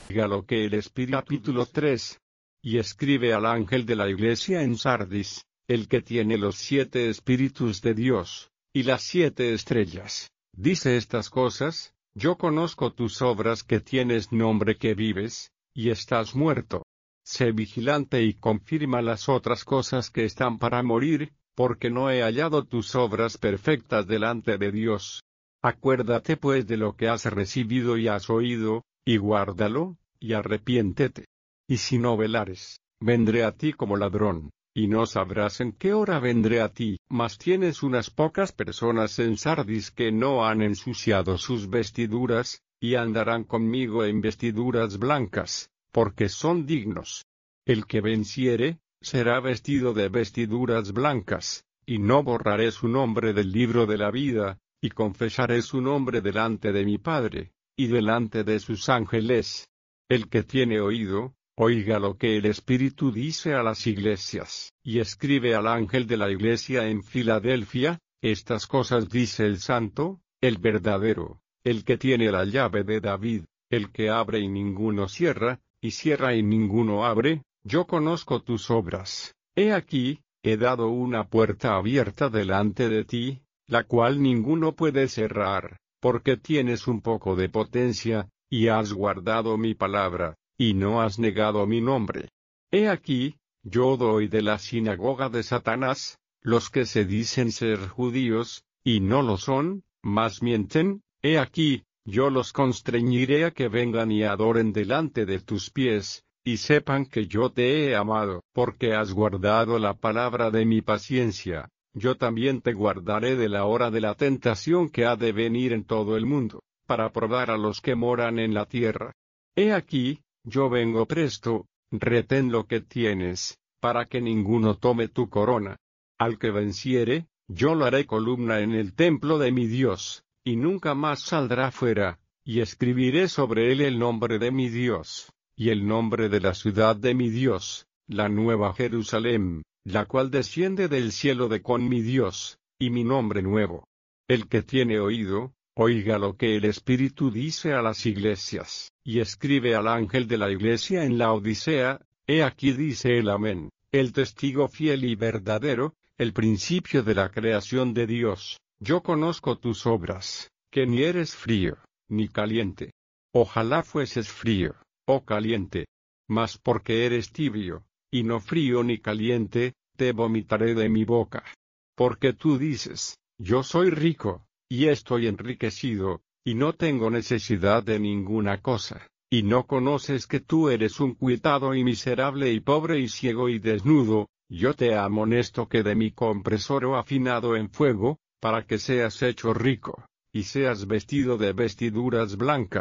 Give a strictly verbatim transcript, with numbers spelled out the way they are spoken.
Diga lo que el Espíritu. Capítulo tres. Y escribe al ángel de la iglesia en Sardis, el que tiene los siete espíritus de Dios, y las siete estrellas. Dice estas cosas: yo conozco tus obras, que tienes nombre, que vives, y estás muerto. Sé vigilante y confirma las otras cosas que están para morir, porque no he hallado tus obras perfectas delante de Dios. Acuérdate pues de lo que has recibido y has oído, y guárdalo, y arrepiéntete. Y si no velares, vendré a ti como ladrón, y no sabrás en qué hora vendré a ti. Mas tienes unas pocas personas en Sardis que no han ensuciado sus vestiduras, y andarán conmigo en vestiduras blancas, porque son dignos. El que venciere, será vestido de vestiduras blancas, y no borraré su nombre del libro de la vida, y confesaré su nombre delante de mi Padre, y delante de sus ángeles. El que tiene oído, oiga lo que el Espíritu dice a las iglesias. Y escribe al ángel de la iglesia en Filadelfia: estas cosas dice el Santo, el verdadero, el que tiene la llave de David, el que abre y ninguno cierra, y cierra y ninguno abre. Yo conozco tus obras. He aquí, he dado una puerta abierta delante de ti, la cual ninguno puede cerrar, porque tienes un poco de potencia, y has guardado mi palabra, y no has negado mi nombre. He aquí, yo doy de la sinagoga de Satanás, los que se dicen ser judíos, y no lo son, mas mienten. He aquí, yo los constreñiré a que vengan y adoren delante de tus pies, y sepan que yo te he amado. Porque has guardado la palabra de mi paciencia, yo también te guardaré de la hora de la tentación que ha de venir en todo el mundo, para probar a los que moran en la tierra. He aquí, yo vengo presto. Retén lo que tienes, para que ninguno tome tu corona. Al que venciere, yo lo haré columna en el templo de mi Dios, y nunca más saldrá fuera, y escribiré sobre él el nombre de mi Dios, y el nombre de la ciudad de mi Dios, la nueva Jerusalén, la cual desciende del cielo de con mi Dios, y mi nombre nuevo. El que tiene oído, oiga lo que el Espíritu dice a las iglesias. Y escribe al ángel de la iglesia en la Odisea: he aquí dice el Amén, el testigo fiel y verdadero, el principio de la creación de Dios. Yo conozco tus obras, que ni eres frío, ni caliente. Ojalá fueses frío, o caliente. Mas porque eres tibio, y no frío ni caliente, te vomitaré de mi boca. Porque tú dices: yo soy rico, y estoy enriquecido, y no tengo necesidad de ninguna cosa, y no conoces que tú eres un cuitado y miserable y pobre y ciego y desnudo. Yo te amonesto que de mí compres oro afinado en fuego, para que seas hecho rico, y seas vestido de vestiduras blancas.